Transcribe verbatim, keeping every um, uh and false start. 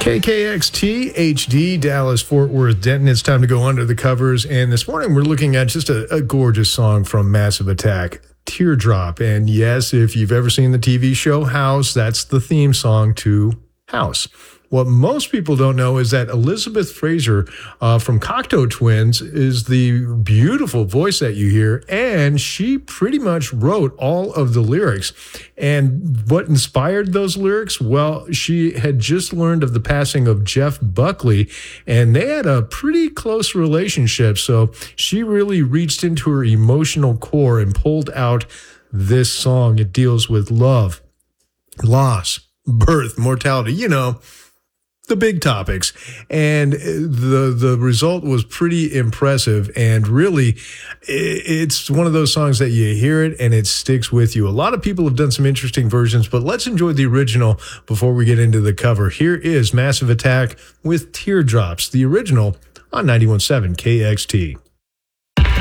K K X T, H D, Dallas, Fort Worth, Denton. It's time to go under the covers. And this morning we're looking at just a, a gorgeous song from Massive Attack, Teardrop. And yes, if you've ever seen the T V show House, that's the theme song to House. What most people don't know is that Elizabeth Fraser uh, from Cocteau Twins is the beautiful voice that you hear, and she pretty much wrote all of the lyrics. And what inspired those lyrics? Well, she had just learned of the passing of Jeff Buckley, and they had a pretty close relationship. So she really reached into her emotional core and pulled out this song. It deals with love, loss, birth, mortality, you know, the big topics. And the the result was pretty impressive. And really, it's one of those songs that you hear it and it sticks with you. A lot of people have done some interesting versions, but let's enjoy the original before we get into the cover. Here is Massive Attack with Teardrops, the original on ninety-one point seven K X T.